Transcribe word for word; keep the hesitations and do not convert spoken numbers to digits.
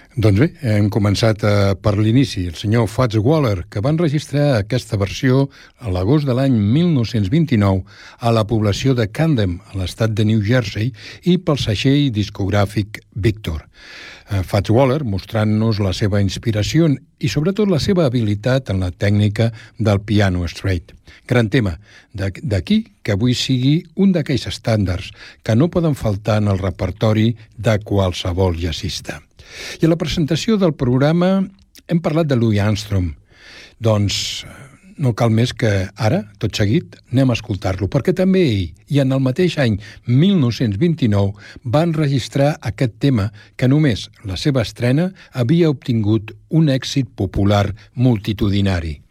Doncs bé, hem començat eh, per l'inici. El senyor Fats Waller, que va enregistrar aquesta versió a l'agost de l'any mil nou-cents vint-i-nou a la població de Camden, a l'estat de New Jersey, i pel segell discogràfic Victor. Eh, Fats Waller mostrant-nos la seva inspiració i sobretot la seva habilitat en la tècnica del piano straight. Gran tema, d'aquí que avui sigui un d'aquells estàndards que no poden faltar en el repertori de qualsevol jazzista. I a la presentació del programa hem parlat de Louis Armstrong. Doncs no cal més que ara, tot seguit, anem a escoltar-lo, perquè també ell, i en el mateix any mil nou-cents vint-i-nou, va enregistrar aquest tema que només la seva estrena havia obtingut un èxit popular multitudinari.